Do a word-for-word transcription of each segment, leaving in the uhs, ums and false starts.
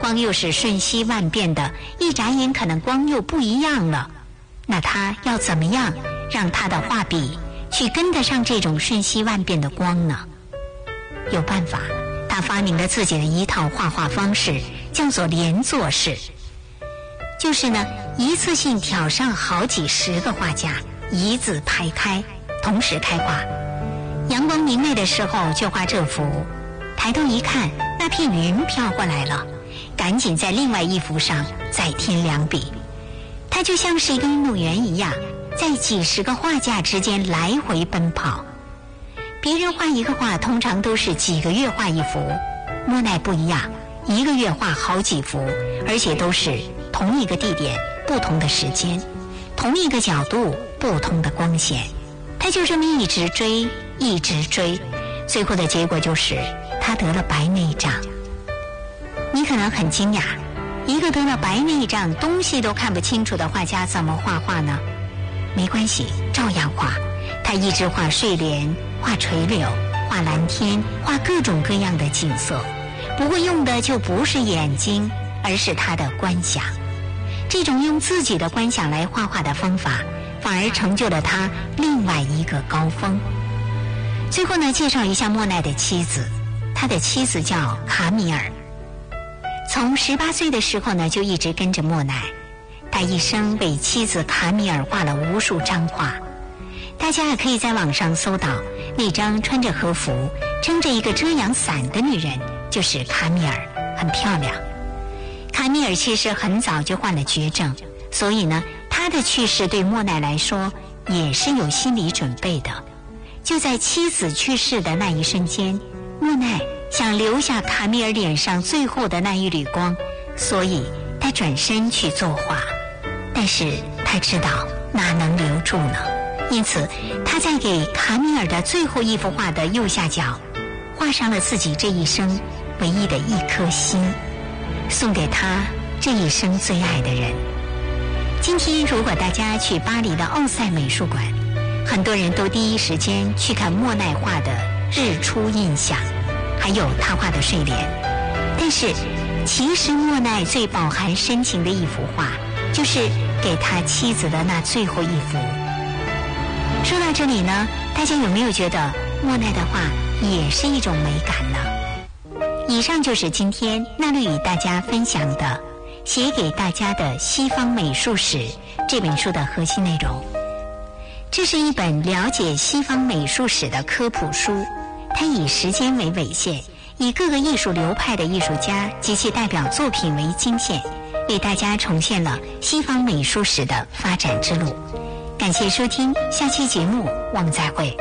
光又是瞬息万变的，一眨眼可能光又不一样了。那他要怎么样让他的画笔去跟得上这种瞬息万变的光呢？有办法，他发明了自己的一套画画方式，叫做连坐式。就是呢，一次性挑上好几十个画架，一字排开，同时开画。阳光明媚的时候就画这幅，抬头一看，那片云飘过来了，赶紧在另外一幅上再添两笔。他就像是一个运动员一样，在几十个画架之间来回奔跑。别人画一个画通常都是几个月画一幅，莫奈不一样，一个月画好几幅，而且都是同一个地点，不同的时间，同一个角度，不同的光线。他就这么一直追，一直追，最后的结果就是他得了白内障。你可能很惊讶，一个得了白内障、东西都看不清楚的画家怎么画画呢？没关系，照样画。他一直画睡莲，画垂柳，画蓝天，画各种各样的景色。不过用的就不是眼睛，而是他的观想。这种用自己的观想来画画的方法，反而成就了他另外一个高峰。最后呢，介绍一下莫奈的妻子，他的妻子叫卡米尔。从十八岁的时候呢，就一直跟着莫奈。他一生为妻子卡米尔画了无数张画。大家也可以在网上搜到那张穿着和服、撑着一个遮阳伞的女人，就是卡米尔，很漂亮。卡米尔其实很早就患了绝症，所以呢，他的去世对莫奈来说也是有心理准备的。就在妻子去世的那一瞬间，莫奈想留下卡米尔脸上最后的那一缕光，所以他转身去作画。但是他知道哪能留住呢？因此他在给卡米尔的最后一幅画的右下角画上了自己这一生唯一的一颗心，送给他这一生最爱的人。今天如果大家去巴黎的奥赛美术馆，很多人都第一时间去看莫奈画的日出印象，还有他画的睡莲。但是其实莫奈最饱含深情的一幅画，就是给他妻子的那最后一幅。说到这里呢，大家有没有觉得莫奈的画也是一种美感呢？以上就是今天娜丽与大家分享的写给大家的西方美术史这本书的核心内容。这是一本了解西方美术史的科普书，它以时间为纬线，以各个艺术流派的艺术家及其代表作品为经线，为大家重现了西方美术史的发展之路。感谢收听，下期节目我们再会。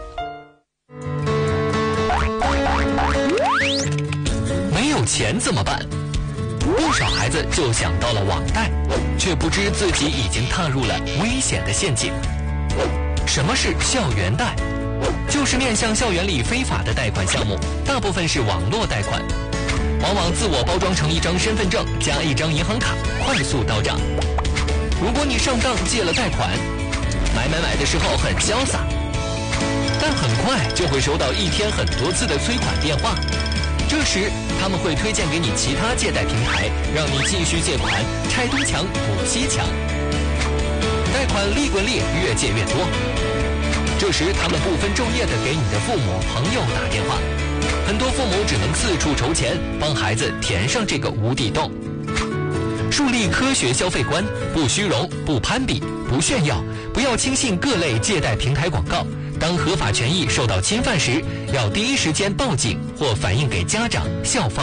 没有钱怎么办？不少孩子就想到了网贷，却不知自己已经踏入了危险的陷阱。什么是校园贷？就是面向校园里非法的贷款项目，大部分是网络贷款，往往自我包装成一张身份证加一张银行卡，快速到账。如果你上当借了贷款，买买买的时候很潇洒，但很快就会收到一天很多次的催款电话。这时他们会推荐给你其他借贷平台，让你继续借款，拆东墙补西墙，贷款利滚利，越借越多。这时他们不分昼夜地给你的父母朋友打电话，很多父母只能四处筹钱，帮孩子填上这个无底洞。树立科学消费观，不虚荣，不攀比，不炫耀，不要轻信各类借贷平台广告。当合法权益受到侵犯时，要第一时间报警或反映给家长、校方。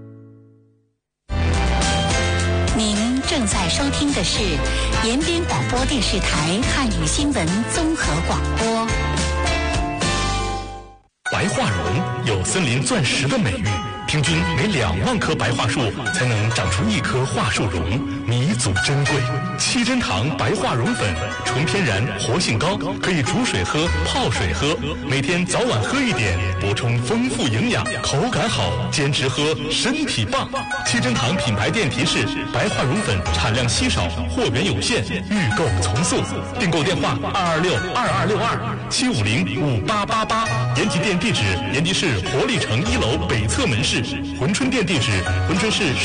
您正在收听的是延边广播电视台汉语新闻综合广播。 白桦榕有森林钻石的美誉，平均每两万棵白桦树才能长出一棵桦树榕，弥足珍贵。七珍堂白桦榕粉，纯天然，活性高，可以煮水喝、泡水喝，每天早晚喝一点，补充丰富营养，口感好，坚持喝，身体棒。七珍堂品牌店提示：白桦榕粉产量稀少，货源有限，预购从速。订购电话：二二六二二六二七五零五八八八。延吉店地址：延吉市活力城一楼北侧门市。珲春店地址：珲春市